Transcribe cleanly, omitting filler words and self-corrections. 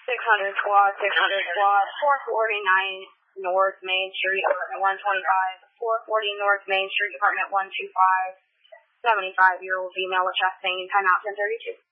600 squad, 449 North Main Street, apartment 125, 440 North Main Street, apartment 125, 75-year-old female with chest pain, time out 10:32.